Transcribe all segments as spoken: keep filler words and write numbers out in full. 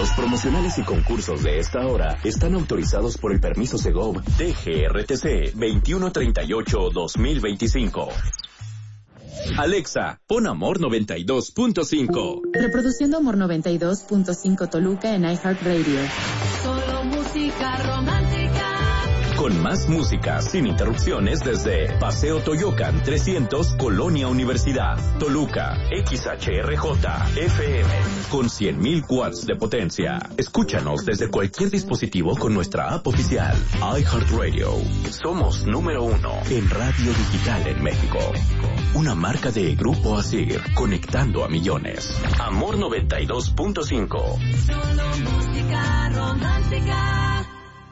Los promocionales y concursos de esta hora están autorizados por el permiso Segov D G R T C veintiuno treinta y ocho guión dos mil veinticinco. Alexa, pon Amor noventa y dos punto cinco. Reproduciendo Amor noventa y dos punto cinco Toluca en iHeartRadio. Solo música romántica. Con más música sin interrupciones desde Paseo Toyocan trescientos, Colonia Universidad, Toluca, X H R J F M, con cien mil watts de potencia. Escúchanos desde cualquier dispositivo con nuestra app oficial, iHeartRadio. Somos número uno en radio digital en México. Una marca de Grupo Asir, conectando a millones. Amor noventa y dos punto cinco. Solo música romántica.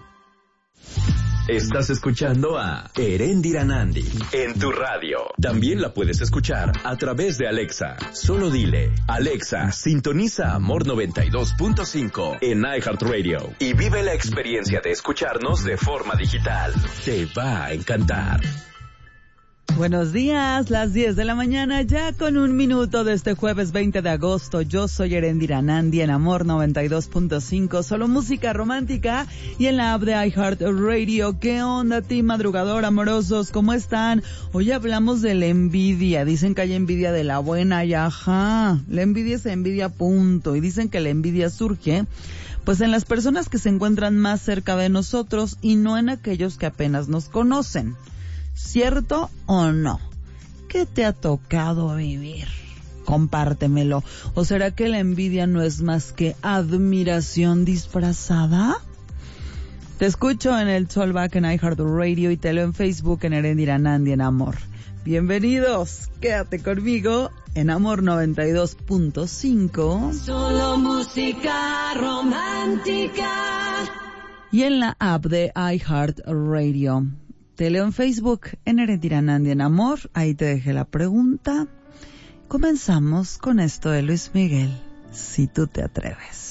Estás escuchando a Erendira Nandi en tu radio. También la puedes escuchar a través de Alexa. Solo dile, Alexa, sintoniza Amor noventa y dos punto cinco en iHeartRadio y vive la experiencia de escucharnos de forma digital. Te va a encantar. Buenos días, las diez de la mañana, ya con un minuto de este jueves veinte de agosto. Yo soy Erendira Nandi en Amor noventa y dos punto cinco, solo música romántica, y en la app de iHeartRadio. ¿Qué onda, team madrugador, amorosos? ¿Cómo están? Hoy hablamos de la envidia. Dicen que hay envidia de la buena y ajá. La envidia es envidia, punto. Y dicen que la envidia surge pues en las personas que se encuentran más cerca de nosotros y no en aquellos que apenas nos conocen. ¿Cierto o no? ¿Qué te ha tocado vivir? Compártemelo. ¿O será que la envidia no es más que admiración disfrazada? Te escucho en el Tollback en iHeartRadio y te leo en Facebook en Erendira Nandi en Amor. Bienvenidos, quédate conmigo en Amor noventa y dos punto cinco. Solo música romántica. Y en la app de iHeartRadio. Te leo en Facebook en Erendira Nandi en Amor. Ahí te dejé la pregunta. Comenzamos con esto de Luis Miguel, Si tú te atreves.